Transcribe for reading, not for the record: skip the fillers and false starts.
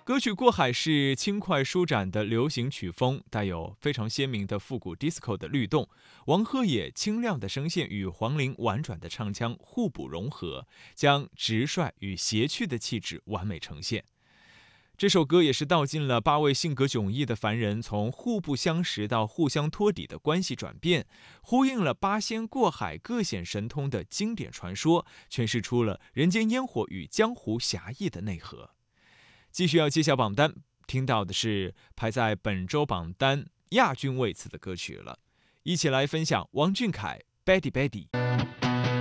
歌曲《过海》是轻快舒展的流行曲风，带有非常鲜明的复古 disco 的律动。王鹤野清亮的声线与黄龄婉转的唱腔互补融合，将直率与谐趣的气质完美呈现。这首歌也是道尽了8位性格迥异的凡人从互不相识到互相托底的关系转变，呼应了八仙过海各显神通的经典传说，诠释出了人间烟火与江湖侠义的内核。继续要揭晓榜单，听到的是排在本周榜单亚军位次的歌曲了，一起来分享王俊凯《Betty Betty》。